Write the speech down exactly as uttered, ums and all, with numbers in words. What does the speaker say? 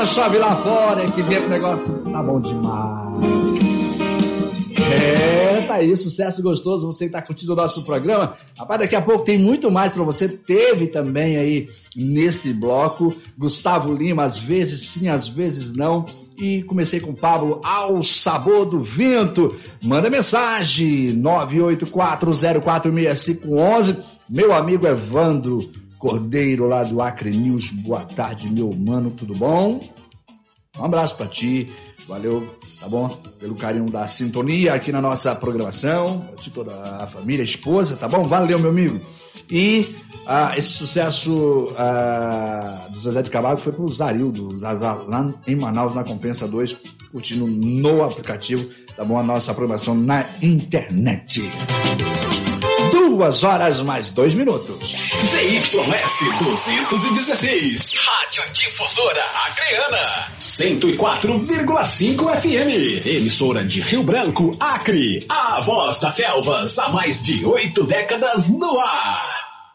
chove lá fora, aqui dentro o negócio tá bom demais. É, tá aí, sucesso gostoso, você que tá curtindo o nosso programa. Rapaz, daqui a pouco tem muito mais pra você. Teve também aí nesse bloco Gustavo Lima, às vezes sim, às vezes não. E comecei com o Pablo, Ao Sabor do Vento. Manda mensagem, nove oito quatro zero quatro seis cinco um um. Meu amigo Evandro Cordeiro, lá do Acre News. Boa tarde, meu mano, tudo bom? Um abraço pra ti, valeu, tá bom? Pelo carinho da sintonia aqui na nossa programação, pra ti, toda a família, a esposa, tá bom? Valeu, meu amigo. E ah, esse sucesso ah, do Zezé de Camargo foi pro Zarildo, lá em Manaus, na Compensa dois, curtindo no aplicativo, tá bom? A nossa programação na internet. Duas horas mais dois minutos. Z Y S duzentos e dezesseis, Rádio Difusora Acreana, cento e quatro vírgula cinco F M, emissora de Rio Branco, Acre, a voz das selvas há mais de oito décadas no ar.